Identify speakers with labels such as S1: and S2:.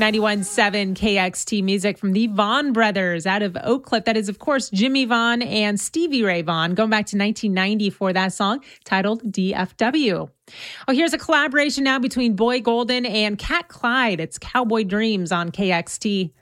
S1: 91.7 KXT music from the Vaughn brothers out of Oak Cliff. That is, of course, Jimmy Vaughn and Stevie Ray Vaughan, going back to 1990 for that song titled DFW. Oh, here's a collaboration now between Boy Golden and Cat Clyde. It's Cowboy Dreams on KXT.